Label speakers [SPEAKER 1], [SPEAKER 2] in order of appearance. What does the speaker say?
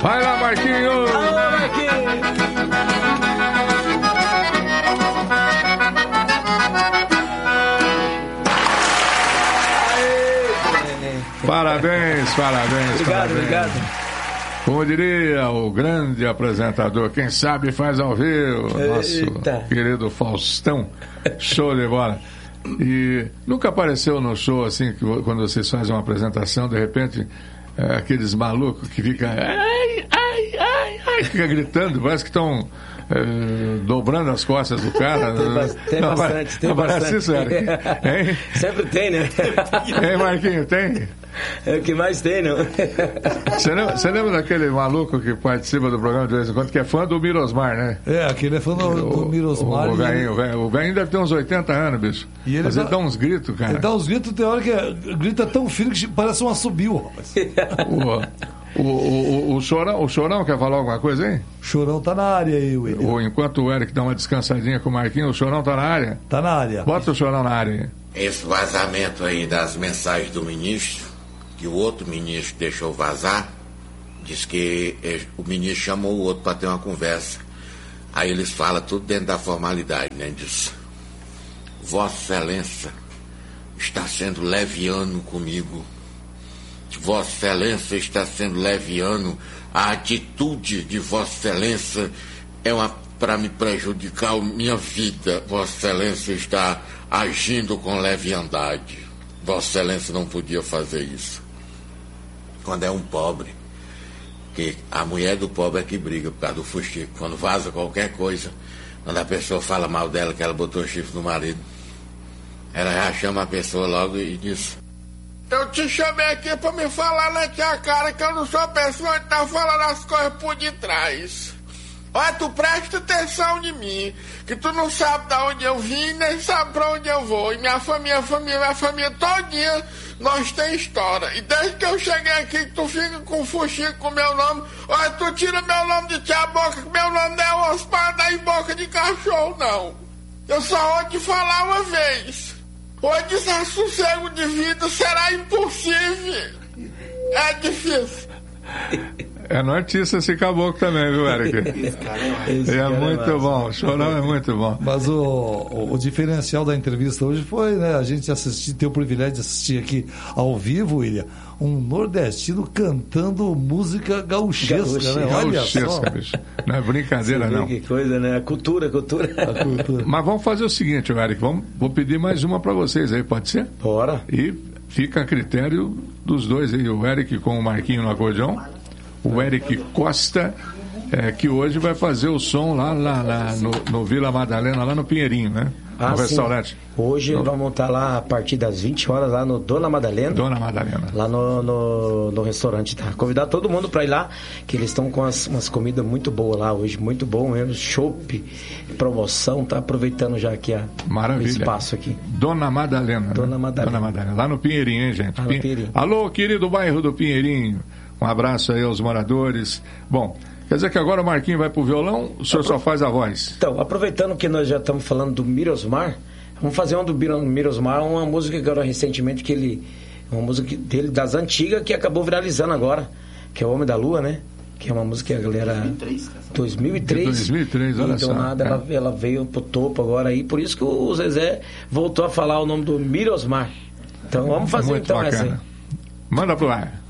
[SPEAKER 1] Vai lá, Marquinhos!
[SPEAKER 2] Alô, Marquinhos!
[SPEAKER 1] Parabéns.
[SPEAKER 2] Obrigado.
[SPEAKER 1] Como diria o grande apresentador, quem sabe faz ao vivo, nosso querido Faustão, show de bola. E nunca apareceu no show assim, que quando vocês fazem uma apresentação, de repente, aqueles malucos que ficam fica gritando, parece que estão dobrando as costas do cara.
[SPEAKER 2] Tem bastante.
[SPEAKER 1] Isso, Eric? Hein?
[SPEAKER 2] Sempre tem, né?
[SPEAKER 1] Hein, Marquinhos, tem?
[SPEAKER 2] É o que mais tem, não?
[SPEAKER 1] Você lembra daquele maluco que participa do programa de vez em quando, que é fã do Mirosmar, né?
[SPEAKER 3] Aquele é fã do Mirosmar.
[SPEAKER 1] O velhinho deve ter uns 80 anos, bicho.
[SPEAKER 3] E
[SPEAKER 1] ele dá uns gritos, cara.
[SPEAKER 3] Ele dá uns gritos, tem hora que grita tão fino que parece um assobio, rapaz.
[SPEAKER 1] O Chorão quer falar alguma coisa, hein?
[SPEAKER 3] O Chorão tá na área aí, William.
[SPEAKER 1] Enquanto o Eric dá uma descansadinha com o Marquinhos, o Chorão tá na área?
[SPEAKER 3] Tá na área.
[SPEAKER 1] Bota o Chorão na área aí.
[SPEAKER 4] Esse vazamento aí das mensagens do ministro, que o outro ministro deixou vazar, diz que o ministro chamou o outro para ter uma conversa. Aí eles falam tudo dentro da formalidade, né? Diz: Vossa Excelência está sendo leviano comigo. Vossa Excelência está sendo leviano. A atitude de Vossa Excelência é para me prejudicar a minha vida. Vossa Excelência está agindo com leviandade. Vossa Excelência não podia fazer isso. Quando é um pobre, que a mulher do pobre é que briga por causa do fuxico. Quando vaza qualquer coisa, quando a pessoa fala mal dela, que ela botou chifre no marido, ela já chama a pessoa logo e diz: eu te chamei aqui pra me falar na tua cara que eu não sou a pessoa que tá falando as coisas por detrás. Olha, tu presta atenção em mim, que tu não sabe de onde eu vim, nem sabe pra onde eu vou. E minha família todinha, nós tem história. E desde que eu cheguei aqui, que tu fica com fuxico com meu nome, olha, tu tira meu nome de tua boca, que meu nome não é uma espada em boca de cachorro, não. Eu só vou te falar uma vez. Hoje esse sossego de vida será impossível. É difícil.
[SPEAKER 1] É notícia esse caboclo também, viu, Eric? Esse é muito bom, o Chorão é muito bom.
[SPEAKER 3] Mas o diferencial da entrevista hoje foi, né, a gente ter o privilégio de assistir aqui ao vivo, William, um nordestino cantando música gauchesca, né? Olha só.
[SPEAKER 1] Bicho. Não é brincadeira, não.
[SPEAKER 2] Que coisa, né? A cultura.
[SPEAKER 1] Mas vamos fazer o seguinte, Eric, vou pedir mais uma para vocês aí, pode ser?
[SPEAKER 2] Bora.
[SPEAKER 1] E fica a critério dos dois aí, o Eric com o Marquinho no acordeão, o Eric Costa, que hoje vai fazer o som lá no Vila Madalena, lá no Pinheirinho, né? No restaurante.
[SPEAKER 2] Hoje vamos estar lá a partir das 20 horas lá no Dona Madalena. Lá no restaurante, tá? Convidar todo mundo para ir lá, que eles estão com umas comidas muito boas lá hoje, muito bom mesmo, chopp, promoção, tá aproveitando já aqui o espaço aqui.
[SPEAKER 1] Dona Madalena.
[SPEAKER 2] Dona Madalena.
[SPEAKER 1] Lá no Pinheirinho, hein, gente?
[SPEAKER 2] Pinheirinho.
[SPEAKER 1] Alô, querido bairro do Pinheirinho. Um abraço aí aos moradores. Bom, quer dizer que agora o Marquinhos vai pro violão, o senhor só faz a voz?
[SPEAKER 2] Então, aproveitando que nós já estamos falando do Mirosmar, vamos fazer do Mirosmar, uma música agora recentemente uma música dele das antigas que acabou viralizando agora, que é o Homem da Lua, né? Que é uma música que a galera... 2003,
[SPEAKER 1] olha
[SPEAKER 2] então
[SPEAKER 1] só.
[SPEAKER 2] Ela veio pro topo agora aí, por isso que o Zezé voltou a falar o nome do Mirosmar. Então vamos fazer
[SPEAKER 1] muito
[SPEAKER 2] então
[SPEAKER 1] bacana.
[SPEAKER 2] essa aí.
[SPEAKER 1] Manda pro ar.